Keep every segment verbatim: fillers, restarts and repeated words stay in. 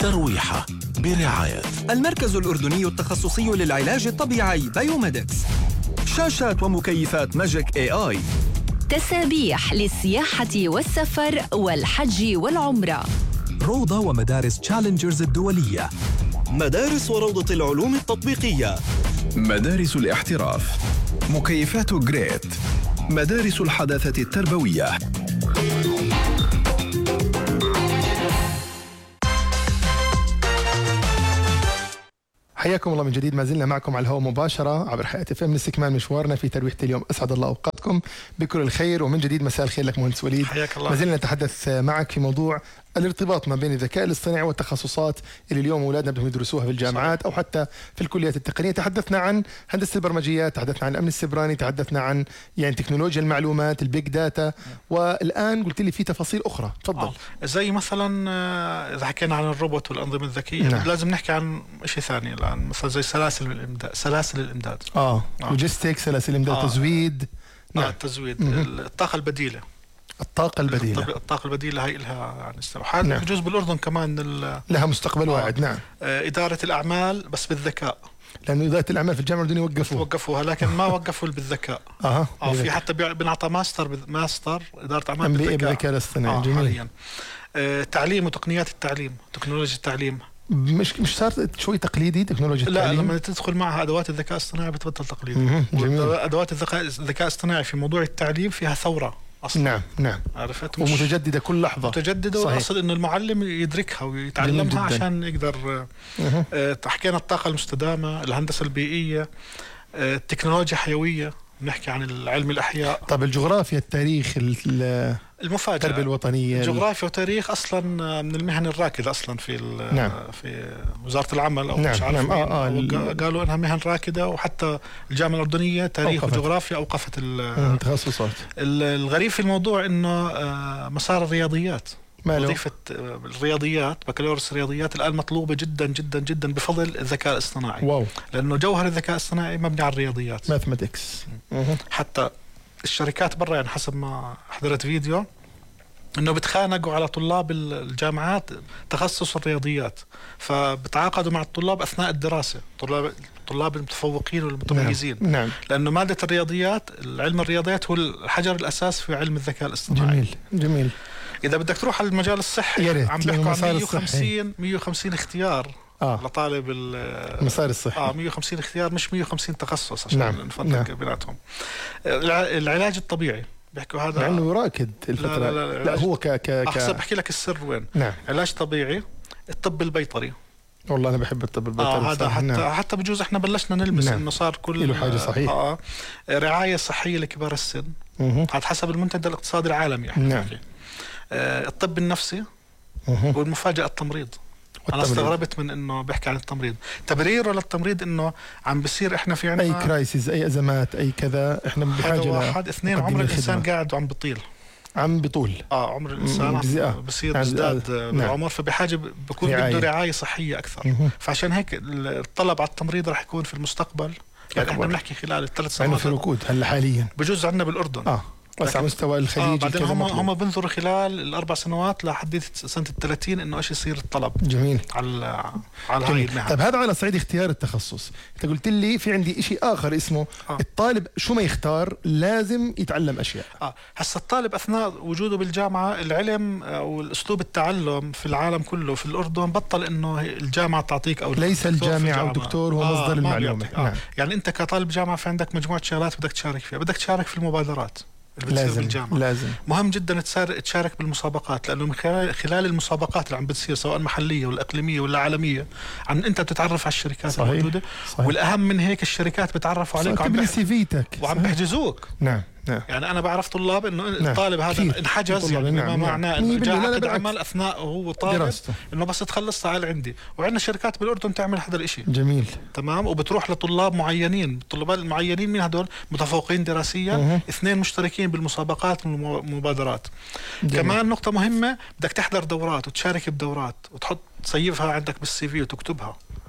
ترويحة برعاية المركز الأردني التخصصي للعلاج الطبيعي بايوميدكس. شاشات ومكيفات ماجيك اي اي. تسابيح للسياحة والسفر والحج والعمرة. روضة ومدارس تشالنجرز الدولية. مدارس وروضة العلوم التطبيقية. مدارس الاحتراف. مكيفات جريت. مدارس الحداثة التربوية. حياكم الله من جديد، ما زلنا معكم على الهواء مباشرة عبر حياة اف ام لاستكمال مشوارنا في ترويحة اليوم. أسعد الله أوقاتكم بكل الخير، ومن جديد مساء الخير لك مهندس وليد. حياك الله. ما زلنا نتحدث معك في موضوع الارتباط ما بين الذكاء الاصطناعي والتخصصات اللي اليوم أولادنا بدهم يدرسوها في الجامعات أو حتى في الكليات التقنية. تحدثنا عن هندسة البرمجيات، تحدثنا عن الأمن السيبراني، تحدثنا عن يعني تكنولوجيا المعلومات، البيج داتا، والآن قلت لي في تفاصيل أخرى. تفضل. آه. زي مثلا إذا حكينا عن الروبوت والأنظمة الذكية، نعم. لازم نحكي عن شيء ثاني الآن، مثلا زي سلاسل الإمداد. سلاسل الإمداد آه, آه. لوجيستيك، سلاسل الإمداد، آه. تزويد. نعم. آه. التزويد. الطاقة البديلة. الطاقة البديلة. الطاقة البديلة هي لها يعني استراحات. نعم. بجوز بالأردن كمان لها مستقبل واعد. نعم. آه. إدارة الأعمال بس بالذكاء. لأنه إدارة الأعمال في الجامعة الأردنية وقفوها وقفوها لكن ما وقفوا بالذكاء. أها. آه. في حتى بنعطى ماستر ماستر إدارة أعمال بالذكاء. بالذكاء الاصطناعي. آه. جميل. آه. تعليم وتقنيات التعليم، تكنولوجيا التعليم. مش مش صار شوي تقليدي تكنولوجيا التعليم؟ لا، لما تدخل معها ادوات الذكاء الاصطناعي بتبطل تقليدي. ادوات الذكاء الذكاء الاصطناعي في موضوع التعليم فيها ثوره اصلا. نعم نعم. عرفت؟ ومتجدده كل لحظه. متجدده، والاصل انه المعلم يدركها ويتعلمها عشان يقدر. آه حكينا الطاقه المستدامه، الهندسه البيئيه، آه التكنولوجيا حيويه، بنحكي عن العلم الاحياء. طب الجغرافيا، التاريخ، المفاجأة، التربية الوطنية، الجغرافيا وتاريخ أصلا من المهن الراكدة أصلا في نعم. في وزارة العمل أو نعم. مش عارف. نعم. آه آه قالوا إنها مهن راكدة، وحتى الجامعة الأردنية تاريخ أوقفت. وجغرافيا أوقفت التخصصات. الغريب في الموضوع إنه مسار الرياضيات، وظيفة الرياضيات، بكالوريوس الرياضيات الآن مطلوبة جدا جدا جدا بفضل الذكاء الاصطناعي. واو. لأنه جوهر الذكاء الاصطناعي مبني على الرياضيات، ماثماتكس. حتى الشركات برا يعني حسب ما حضرت فيديو انه بتخانقوا على طلاب الجامعات تخصص الرياضيات، فبتعاقدوا مع الطلاب اثناء الدراسه، طلاب الطلاب المتفوقين والمتميزين. نعم. نعم. لانه ماده الرياضيات، العلم الرياضيات هو الحجر الاساس في علم الذكاء الاصطناعي. جميل جميل. اذا بدك تروح على المجال الصحي، عم بيحكوا عن مية وخمسين مية وخمسين اختيار آه. لطالب المسار الصحي. اه مية وخمسين اختيار، مش مية وخمسين تخصص عشان نعم. نفرق نعم. بيناتهم. العلاج الطبيعي بيحكوا هذا مع انه راكد الفتره. لا, لا, لا, لا هو ك ك احسن بحكي لك السر وين. نعم. علاج طبيعي، الطب البيطري. والله انا بحب الطب البيطري. آه هذا حتى نعم. حتى بجوز احنا بلشنا نلمس. نعم. انه صار كل له حاجه صحيح. اه رعايه صحيه لكبار السن، هذا حسب المنتدى الاقتصادي العالمي. يعني نعم. آه الطب النفسي، مه. والمفاجاه التمريض. أنا استغربت من إنه بيحكي عن التمريض، تبرير ولا التمريض، إنه عم بصير إحنا في عنا أي كرايسيس، أي أزمات، أي كذا، إحنا بحاجة واحد اثنين عمر الإنسان قاعد وعم بطيل، عم بطول. آه عمر الإنسان عم بصير بزداد بالعمر. نعم. فبحاجة بكون بده رعاية صحية أكثر. مه. فعشان هيك الطلب على التمريض رح يكون في المستقبل. يعني إحنا بنحكي خلال الثلاث سنوات في ركود هلا حاليا بجوز عندنا بالأردن. آه. بس على مستوى الخليج. آه بعدين هم هم بنظروا خلال الاربع سنوات لحد سنه الثلاثين انه ايش يصير الطلب. جميل. على على هاي المهن. طيب هذا على صعيد اختيار التخصص، انت قلت لي في عندي شيء اخر اسمه آه. الطالب شو ما يختار لازم يتعلم اشياء. اه هسه الطالب اثناء وجوده بالجامعه، العلم او الاسلوب التعلم في العالم كله في الاردن بطل انه الجامعه تعطيك او ليس الجامعه او الدكتور هو آه مصدر المعلومه. آه. نعم. يعني انت كطالب جامعه في عندك مجموعه شغلات بدك تشارك فيها، بدك تشارك في المبادرات اللي بتصير بالجامعة. لازم مهم جدا تشارك بالمسابقات، لأنه من خلال المسابقات اللي عم بتصير سواء محلية ولا إقليمية ولا عالمية، عن أنت بتتعرف على الشركات صحيح. الموجودة صحيح. والأهم من هيك الشركات بتعرفوا عليك وعم بحجزوك وعم بحجزوك. نعم. نعم. يعني أنا بعرف طلاب إنه نعم. الطالب هذا كثير. انحجز، يعني نعم. ما معناه إنه جاء عقد عمل أثناء وهو طالب دراسته. إنه بس تخلص تعال عندي. وعندنا شركات بالأردن تعمل هذا الإشي. جميل. تمام. وبتروح لطلاب معينين، الطلاب المعينين من هذول متفوقين دراسيا، مه. اثنين مشتركين بالمسابقات والمبادرات. جميل. كمان نقطة مهمة، بدك تحضر دورات وتشارك بدورات وتحط تسيفها عندك بالسي في وتكتبها.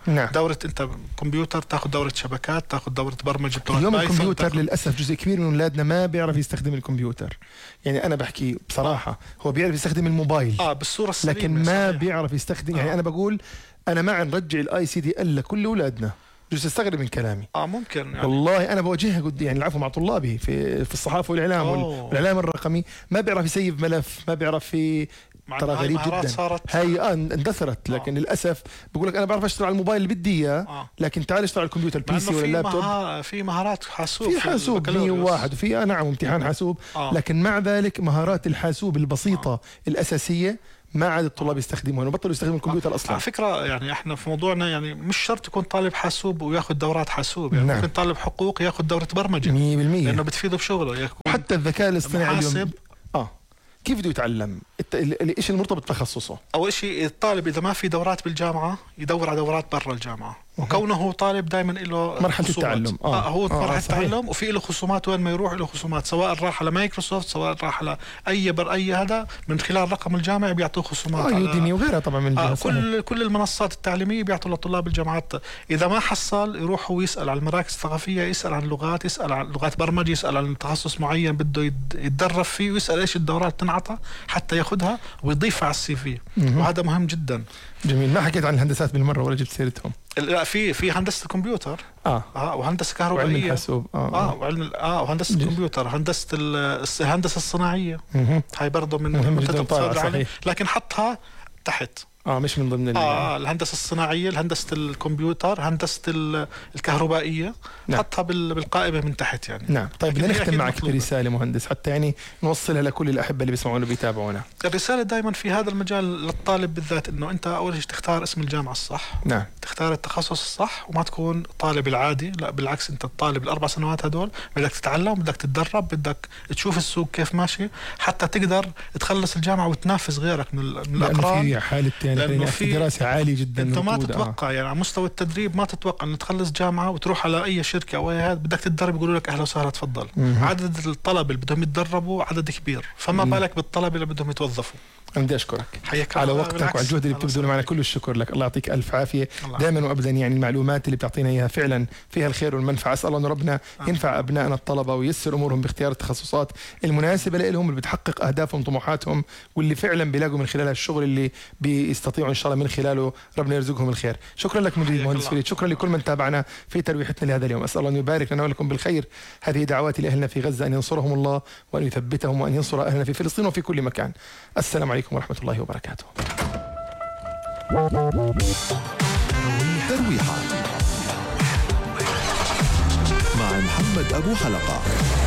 نعم. دورة أنت كمبيوتر تاخذ دورة شبكات، تاخذ دورة برمجة بلغة اليوم بايثون، الكمبيوتر تاخد... للأسف جزء كبير من أولادنا ما بيعرف يستخدم الكمبيوتر. يعني أنا بحكي بصراحة هو بيعرف يستخدم الموبايل آه بالصورة السليمة، لكن ما صحيح. بيعرف يستخدم آه. يعني أنا بقول أنا مع نرجع الاي سي دي ال لكل أولادنا. بجوز تستغرب من كلامي. اه ممكن يعني. والله انا بواجهها قد يعني العفو مع طلابي في في الصحافه والاعلام أوه. والاعلام الرقمي، ما بيعرف يسيف ملف، ما بيعرف في ترى غريب جدا. صارت هي اه اندثرت، لكن آه. للاسف بقول لك انا بعرف اشتغل على الموبايل اللي بدي اياه آه. لكن تعال اشتغل على الكمبيوتر البي سي ولا اللابتوب. مها... في مهارات حاسوب، في حاسوب مية وواحد وفي نعم امتحان حاسوب آه. لكن مع ذلك مهارات الحاسوب البسيطه آه. الاساسيه ما عاد الطلاب يستخدموها وبطلوا يستخدموا الكمبيوتر اصلا. على فكره يعني احنا في موضوعنا يعني مش شرط يكون طالب حاسوب وياخذ دورات حاسوب، يعني نعم. ممكن طالب حقوق ياخذ دوره برمجه مية بالمية لانه بتفيده بشغله. حتى الذكاء الاصطناعي اليوم اه كيف بده يتعلم؟ الشيء المرتبط بتخصصه. اول شيء الطالب اذا ما في دورات بالجامعه يدور على دورات برا الجامعه، وكونه هو طالب دائما له مرحله التعلم اه, آه هو آه مرحله التعلم وفي له خصومات وين ما يروح له خصومات، سواء راح على مايكروسوفت سواء راح على اي بر اي هذا من خلال رقم الجامعه بيعطوه خصومات. اه يوديمي وغيرها طبعا من آه كل كل المنصات التعليميه بيعطوا لطلاب الجامعات. اذا ما حصل يروح هو يسال على المراكز الثقافيه، يسال عن اللغات، يسال عن لغات برمجه، يسال عن تخصص معين بده يتدرب فيه، ويسال ايش الدورات تنعطى حتى ياخذها ويضيفها على السي في، وهذا مهم جدا. جميل. ما حكيت عن الهندسات بالمره ولا جبت سيرتهم. لا في في هندسه الكمبيوتر اه, آه وهندسه كهربائيه وعلم الحاسوب اه, آه وعلم اه وهندسه الكمبيوتر، هندسه الهندسه الصناعيه مه. هاي برضه من منتدى، لكن حطها تحت اه مش من ضمن اه الهندسه الصناعيه، هندسه الكمبيوتر، هندسه الكهربائيه. نعم. حطها بالقائمه من تحت يعني. نعم. طيب بدنا نختم معك برساله مهندس حتى يعني نوصلها لكل الاحبه اللي بيسمعونا وبيتابعونا. الرساله دائما في هذا المجال للطالب بالذات انه انت اول شيء تختار اسم الجامعه الصح. نعم. تختار التخصص الصح وما تكون طالب العادي، لا بالعكس انت الطالب الاربع سنوات هدول بدك تتعلم، بدك تتدرب، بدك تشوف السوق كيف ماشي حتى تقدر تخلص الجامعه وتنافس غيرك من الاقران. في حاله لأنه في دراسة عالية جدا. انت ما تتوقع آه. يعني على مستوى التدريب ما تتوقع ان تخلص جامعة وتروح على اي شركة او اي هذا بدك تتدرب يقولوا لك اهلا وسهلا تفضل. مم. عدد الطلبة اللي بدهم يتدربوا عدد كبير، فما مم. بالك بالطلبة اللي بدهم يتوظفوا. أنا بدي أشكرك على وقتك وعلى الجهد اللي بتبذله معنا، كل الشكر لك. الله يعطيك ألف عافية دائما وأبدا. يعني المعلومات اللي بتعطينا إياها فعلا فيها الخير والمنفعة. أسأل الله أن ربنا ينفع أبنائنا الطلبة وييسر أمورهم باختيار التخصصات المناسبة لهم اللي بتحقق أهدافهم وطموحاتهم، واللي فعلا بيلاقوا من خلالها الشغل اللي بيستطيعوا إن شاء الله من خلاله ربنا يرزقهم الخير. شكرا لك مدير مهندس فريد، شكرا لكل من تابعنا في ترويحتنا لهذا اليوم. أسأل الله أن يبارك لنا ولكم بالخير. هذه دعواتي لأهلنا في غزة أن ينصرهم الله وأن يثبتهم وأن ينصر أهلنا في فلسطين وفي كل مكان. السلام عليكم ورحمة الله وبركاته. ترويحة مع محمد أبو حلقة.